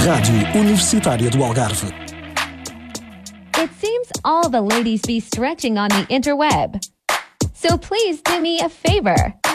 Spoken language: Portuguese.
Rádio Universitária do Algarve. It seems all the ladies be stretching on the interweb. So please do me a favor.